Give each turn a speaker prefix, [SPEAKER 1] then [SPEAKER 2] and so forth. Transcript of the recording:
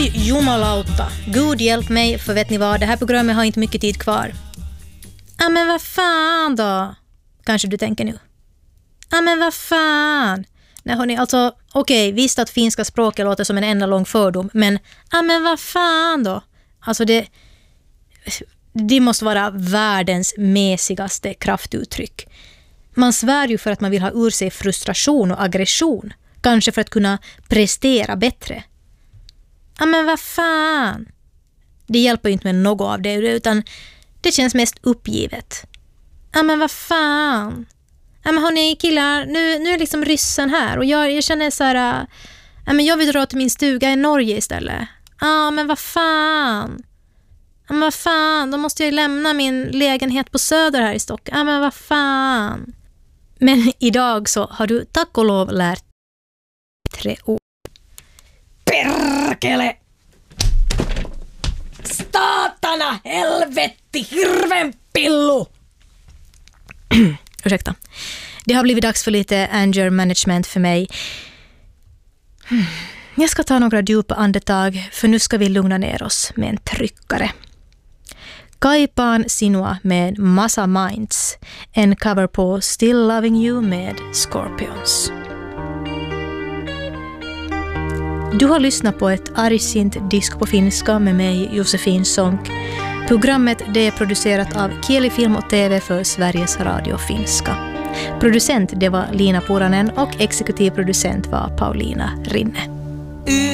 [SPEAKER 1] Oj, jumalauta. Gud hjälp mig, för vet ni vad? Det här programmet har inte mycket tid kvar. Ja, men vad fan då? Kanske du tänker nu. Ja, men vad fan? Nej, hörni, alltså, okej, visst att finska språket låter som en enda lång fördom, men ja, men vad fan då? Alltså det måste vara världens mesigaste kraftuttryck. Man svär ju för att man vill ha ur sig frustration och aggression. Kanske för att kunna prestera bättre. Ja, men vad fan? Det hjälper ju inte med något av det, utan det känns mest uppgivet. Ja, men vad fan? Ja, men hörni killar, nu är liksom ryssen här och jag känner så här, ja, men jag vill dra till min stuga i Norge istället. Ja, men vad fan? Ja, men vad fan? Då måste jag lämna min lägenhet på Söder här i Stockholm. Ja, men vad fan? Men idag så har du tack och lov lärt 3 ord. Perkele! Statana helvetti hirven pillu! Ursäkta. Det har blivit dags för lite anger management för mig. Jag ska ta några djupa andetag, för nu ska vi lugna ner oss med en tryckare. Kaipaan sinua med Massa Minds, en cover på Still Loving You med Scorpions. Du har lyssnat på ett argsint disk på finska med mig, Josefin Sonck. Programmet det är producerat av Kieli Film och TV för Sveriges Radio Finska. Producent det var Lina Puranen och exekutiv producent var Paulina Rinne.